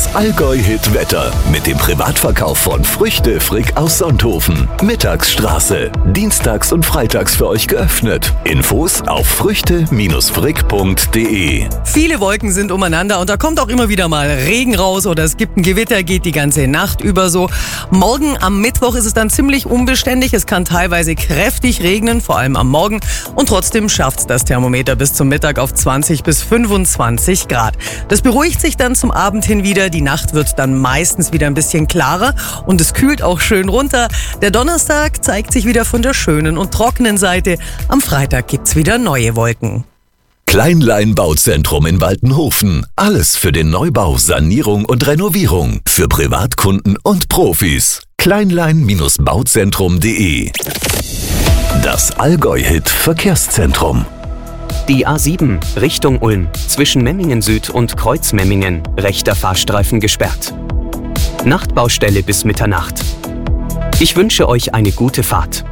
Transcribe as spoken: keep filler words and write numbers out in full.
Das Allgäu-Hit-Wetter mit dem Privatverkauf von Früchte Frick aus Sonthofen. Mittagsstraße. Dienstags und freitags für euch geöffnet. Infos auf früchte frick punkt de. Viele Wolken sind umeinander und da kommt auch immer wieder mal Regen raus oder es gibt ein Gewitter, geht die ganze Nacht über so. Morgen am Mittwoch ist es dann ziemlich unbeständig. Es kann teilweise kräftig regnen, vor allem am Morgen. Und trotzdem schafft es das Thermometer bis zum Mittag auf zwanzig bis fünfundzwanzig Grad. Das beruhigt sich dann zum Abend hin wieder. Die Nacht wird dann meistens wieder ein bisschen klarer und es kühlt auch schön runter. Der Donnerstag zeigt sich wieder von der schönen und trockenen Seite. Am Freitag gibt's wieder neue Wolken. Kleinlein Bauzentrum in Waltenhofen. Alles für den Neubau, Sanierung und Renovierung. Für Privatkunden und Profis. kleinlein bauzentrum punkt de. Das Allgäu-Hit Verkehrszentrum. Die A sieben Richtung Ulm zwischen Memmingen Süd und Kreuzmemmingen, rechter Fahrstreifen gesperrt. Nachtbaustelle bis Mitternacht. Ich wünsche euch eine gute Fahrt.